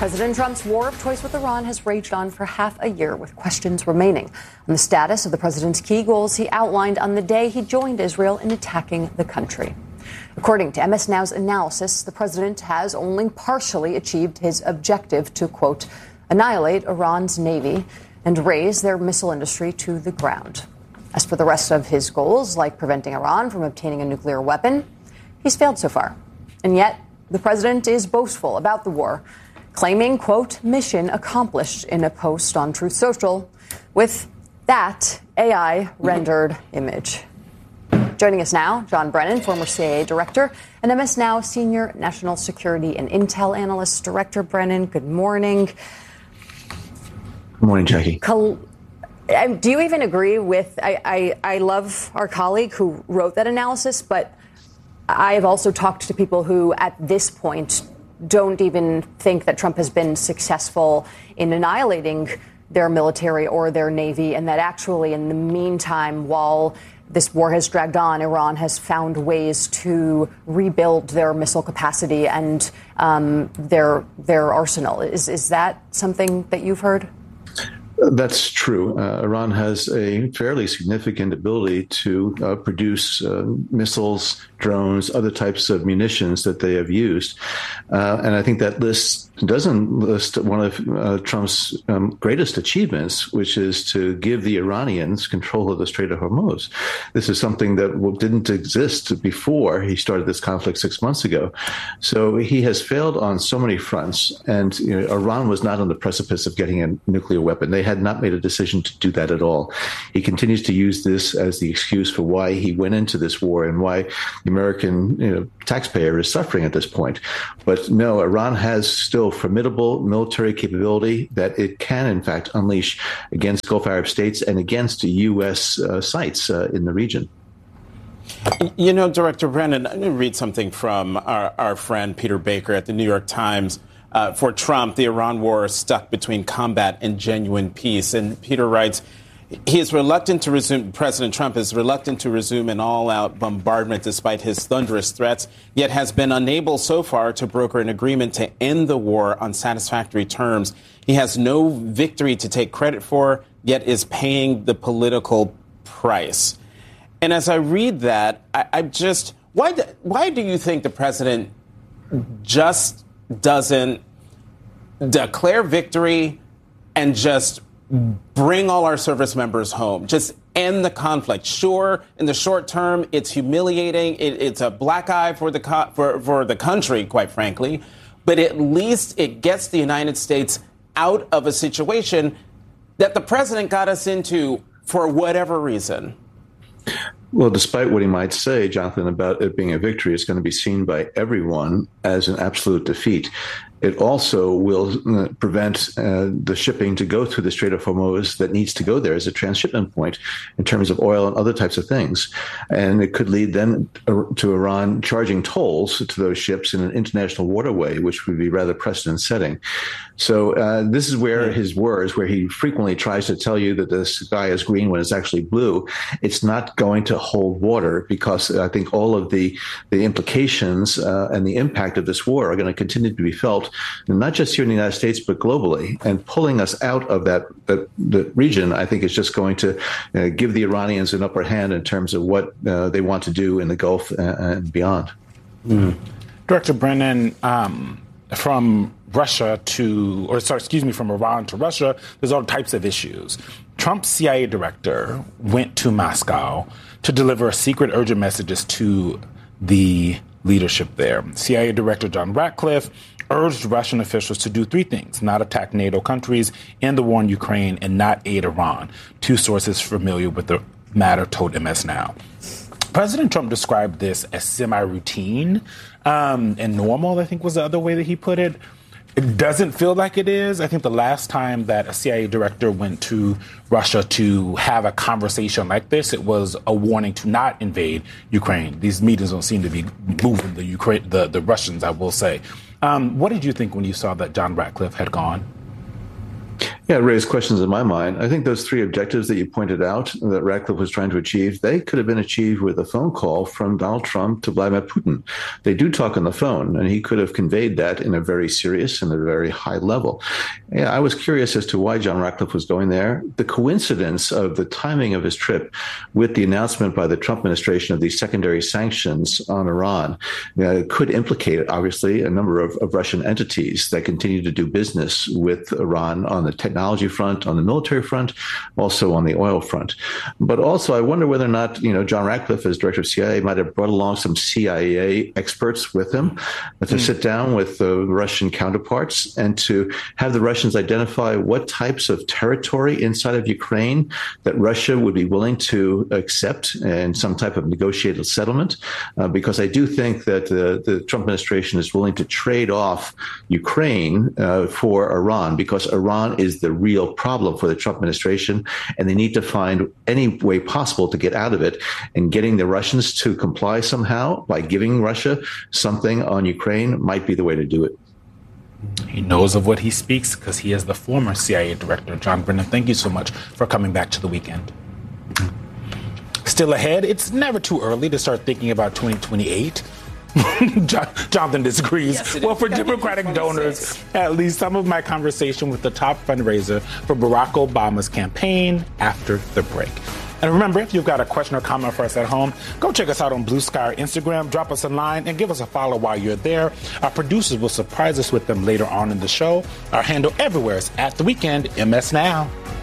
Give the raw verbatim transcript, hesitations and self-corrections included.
President Trump's war of choice with Iran has raged on for half a year, with questions remaining on the status of the president's key goals he outlined on the day he joined Israel in attacking the country. According to M S Now's analysis, the president has only partially achieved his objective to, quote, annihilate Iran's navy and raze their missile industry to the ground. As for the rest of his goals, like preventing Iran from obtaining a nuclear weapon, he's failed so far. And yet, the president is boastful about the war, claiming, quote, mission accomplished in a post on Truth Social with that A I-rendered image. Joining us now, John Brennan, former C I A director, and M S Now senior national security and intel analyst. Director Brennan, good morning. Good morning, Jackie. Col- Do you even agree with, I, I, I love our colleague who wrote that analysis, but I have also talked to people who at this point don't even think that Trump has been successful in annihilating their military or their navy, and that actually in the meantime, while this war has dragged on, Iran has found ways to rebuild their missile capacity and um, their their arsenal. Is is that something that you've heard? That's true. Uh, Iran has a fairly significant ability to uh, produce uh, missiles, drones, other types of munitions that they have used. Uh, and I think that list doesn't list one of uh, Trump's um, greatest achievements, which is to give the Iranians control of the Strait of Hormuz. This is something that didn't exist before he started this conflict six months ago. So he has failed on so many fronts. And you know, Iran was not on the precipice of getting a nuclear weapon. They had not made a decision to do that at all. He continues to use this as the excuse for why he went into this war and why the American you know, taxpayer is suffering at this point. But no, Iran has still formidable military capability that it can, in fact, unleash against Gulf Arab states and against U S uh, sites uh, in the region. You know, Director Brennan, I'm going to read something from our, our friend Peter Baker at the New York Times. Uh, for Trump, the Iran war is stuck between combat and genuine peace. And Peter writes, he is reluctant to resume, President Trump is reluctant to resume an all-out bombardment despite his thunderous threats, yet has been unable so far to broker an agreement to end the war on satisfactory terms. He has no victory to take credit for, yet is paying the political price. And as I read that, I, I just, why, do, why do you think the president just doesn't declare victory and just bring all our service members home, just end the conflict? Sure, in the short term, it's humiliating. It, it's a black eye for the co- for, for the country, quite frankly. But at least it gets the United States out of a situation that the president got us into for whatever reason. Well, despite what he might say, Jonathan, about it being a victory, it's going to be seen by everyone as an absolute defeat. It also will uh, prevent uh, the shipping to go through the Strait of Hormuz that needs to go there as a transshipment point in terms of oil and other types of things. And it could lead then to Iran charging tolls to those ships in an international waterway, which would be rather precedent setting. So uh, this is where his words, where he frequently tries to tell you that the sky is green when it's actually blue, it's not going to hold water, because I think all of the, the implications uh, and the impact of this war are going to continue to be felt, not just here in the United States, but globally. And pulling us out of that, that, that region, I think, is just going to uh, give the Iranians an upper hand in terms of what uh, they want to do in the Gulf and beyond. Mm. Director Brennan, um, from Russia to, or sorry, excuse me, from Iran to Russia, there's all types of issues. Trump's C I A director went to Moscow to deliver secret urgent messages to the leadership there. C I A Director John Ratcliffe urged Russian officials to do three things: not attack NATO countries, end the war in Ukraine, and not aid Iran. Two sources familiar with the matter told M S Now. President Trump described this as semi-routine um, and normal, I think was the other way that he put it. It doesn't feel like it is. I think the last time that a C I A director went to Russia to have a conversation like this, it was a warning to not invade Ukraine. These meetings don't seem to be moving the Ukraine, the, the Russians, I will say. Um, what did you think when you saw that John Ratcliffe had gone? Yeah, it raised questions in my mind. I think those three objectives that you pointed out that Ratcliffe was trying to achieve, they could have been achieved with a phone call from Donald Trump to Vladimir Putin. They do talk on the phone, and he could have conveyed that in a very serious and a very high level. Yeah, I was curious as to why John Ratcliffe was going there. The coincidence of the timing of his trip with the announcement by the Trump administration of these secondary sanctions on Iran uh, could implicate, obviously, a number of, of Russian entities that continue to do business with Iran on the technology technology front, on the military front, also on the oil front. But also, I wonder whether or not, you know, John Ratcliffe, as director of C I A, might have brought along some C I A experts with him to mm. sit down with the Russian counterparts and to have the Russians identify what types of territory inside of Ukraine that Russia would be willing to accept in some type of negotiated settlement. Uh, because I do think that uh, the Trump administration is willing to trade off Ukraine uh, for Iran, because Iran is the real problem for the Trump administration, and they need to find any way possible to get out of it. And getting the Russians to comply somehow by giving Russia something on Ukraine might be the way to do it. He knows of what he speaks because he is the former C I A director. John Brennan, thank you so much for coming back to the weekend. Still ahead, it's never too early to start thinking about twenty twenty-eight. Jonathan disagrees. Yes, well, for Democratic donors, at least some of my conversation with the top fundraiser for Barack Obama's campaign after the break. And remember, if you've got a question or comment for us at home, go check us out on Blue Sky or Instagram, drop us a line, and give us a follow while you're there. Our producers will surprise us with them later on in the show. Our handle everywhere is at The Weekend M S Now.